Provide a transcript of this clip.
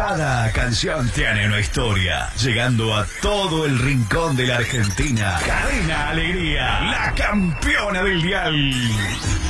Cada canción tiene una historia, llegando a todo el rincón de la Argentina. Cadena Alegría, la campeona del dial.